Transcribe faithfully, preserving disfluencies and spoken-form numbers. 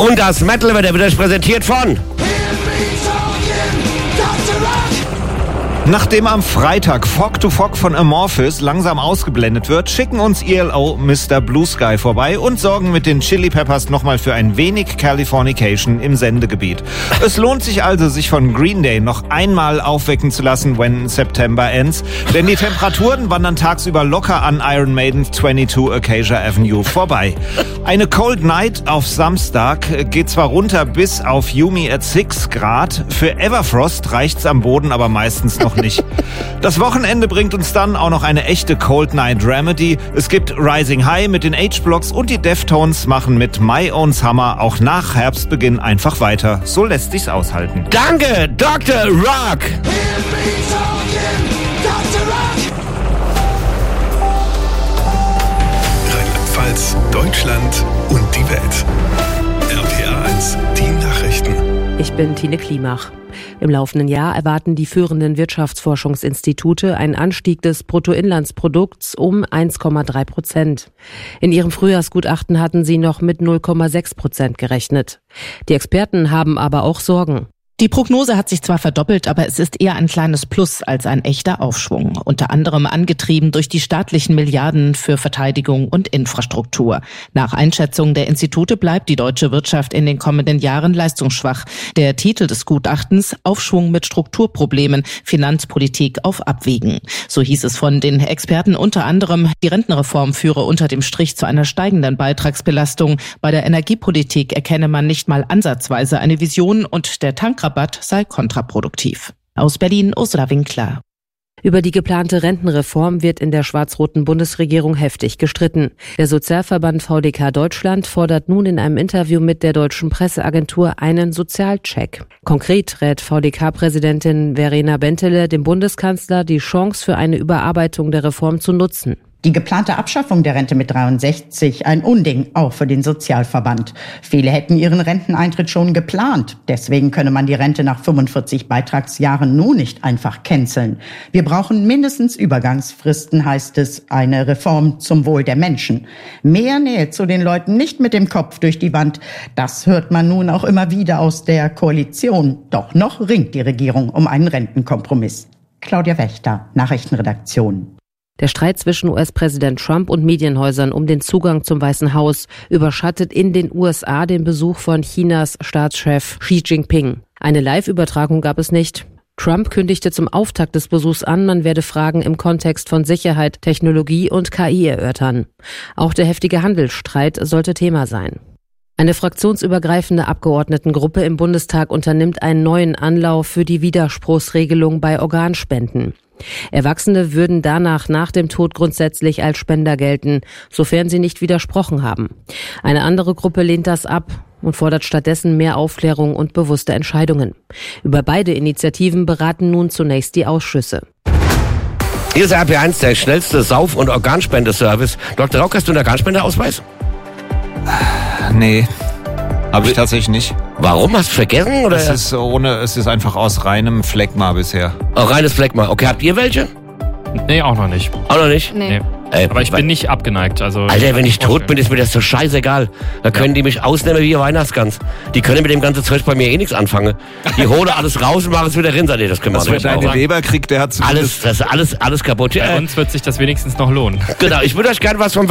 Und das Metal-Wetter wird euch präsentiert von... Nachdem am Freitag Fog to Fog von Amorphis langsam ausgeblendet wird, schicken uns E L O Mister Blue Sky vorbei und sorgen mit den Chili Peppers nochmal für ein wenig Californication im Sendegebiet. Es lohnt sich also, sich von Green Day noch einmal aufwecken zu lassen, when September ends, denn die Temperaturen wandern tagsüber locker an Iron Maidens zweiundzwanzig Acacia Avenue vorbei. Eine Cold Night auf Samstag geht zwar runter bis auf Yumi at six Grad, für Everfrost reicht's am Boden aber meistens noch nicht. Das Wochenende bringt uns dann auch noch eine echte Cold Night Remedy. Es gibt Rising High mit den H-Blocks und die Deftones machen mit My Own Summer auch nach Herbstbeginn einfach weiter. So lässt sich's aushalten. Danke, Doktor Rock! Rheinland-Pfalz, Deutschland und die Welt. R P R eins, die Nachrichten. Ich bin Tine Klimach. Im laufenden Jahr erwarten die führenden Wirtschaftsforschungsinstitute einen Anstieg des Bruttoinlandsprodukts um eins Komma drei Prozent. In ihrem Frühjahrsgutachten hatten sie noch mit null Komma sechs Prozent gerechnet. Die Experten haben aber auch Sorgen. Die Prognose hat sich zwar verdoppelt, aber es ist eher ein kleines Plus als ein echter Aufschwung. Unter anderem angetrieben durch die staatlichen Milliarden für Verteidigung und Infrastruktur. Nach Einschätzung der Institute bleibt die deutsche Wirtschaft in den kommenden Jahren leistungsschwach. Der Titel des Gutachtens: Aufschwung mit Strukturproblemen, Finanzpolitik auf Abwägen. So hieß es von den Experten unter anderem, die Rentenreform führe unter dem Strich zu einer steigenden Beitragsbelastung. Bei der Energiepolitik erkenne man nicht mal ansatzweise eine Vision und der Tankrabatt sei kontraproduktiv. Aus Berlin, Ursula Winkler. Über die geplante Rentenreform wird in der schwarz-roten Bundesregierung heftig gestritten. Der Sozialverband V D K Deutschland fordert nun in einem Interview mit der deutschen Presseagentur einen Sozialcheck. Konkret rät V D K-Präsidentin Verena Bentele dem Bundeskanzler, die Chance für eine Überarbeitung der Reform zu nutzen. Die geplante Abschaffung der Rente mit dreiundsechzig, ein Unding, auch für den Sozialverband. Viele hätten ihren Renteneintritt schon geplant. Deswegen könne man die Rente nach fünfundvierzig Beitragsjahren nun nicht einfach canceln. Wir brauchen mindestens Übergangsfristen, heißt es, eine Reform zum Wohl der Menschen. Mehr Nähe zu den Leuten, nicht mit dem Kopf durch die Wand. Das hört man nun auch immer wieder aus der Koalition. Doch noch ringt die Regierung um einen Rentenkompromiss. Claudia Wächter, Nachrichtenredaktion. Der Streit zwischen U S-Präsident Trump und Medienhäusern um den Zugang zum Weißen Haus überschattet in den U S A den Besuch von Chinas Staatschef Xi Jinping. Eine Live-Übertragung gab es nicht. Trump kündigte zum Auftakt des Besuchs an, man werde Fragen im Kontext von Sicherheit, Technologie und K I erörtern. Auch der heftige Handelsstreit sollte Thema sein. Eine fraktionsübergreifende Abgeordnetengruppe im Bundestag unternimmt einen neuen Anlauf für die Widerspruchsregelung bei Organspenden. Erwachsene würden danach nach dem Tod grundsätzlich als Spender gelten, sofern sie nicht widersprochen haben. Eine andere Gruppe lehnt das ab und fordert stattdessen mehr Aufklärung und bewusste Entscheidungen. Über beide Initiativen beraten nun zunächst die Ausschüsse. Hier ist R P eins, der schnellste Sauf- und Organspendeservice. Doktor Rauch, hast du einen Organspendeausweis? Nee, habe ich tatsächlich nicht. Warum? Hast du vergessen? Oder? Es ist ohne, es ist einfach aus reinem Phlegma bisher. Oh, reines Phlegma. Okay, habt ihr welche? Nee, auch noch nicht. Auch noch nicht? Nee. nee. Ey, aber ich bin nicht abgeneigt. Also Alter, wenn ich tot bin, ist mir das so scheißegal. Da können ja. die mich ausnehmen wie ihr Weihnachtsgans. Die können mit dem ganzen Zeug bei mir eh nichts anfangen. Die holen alles raus und machen es wieder rein. Nee, das können wir nicht. Was für deine Leber kriegt, der hat alles, das ist alles, alles kaputt. Bei äh, uns wird sich das wenigstens noch lohnen. Genau, ich würde euch gerne was vom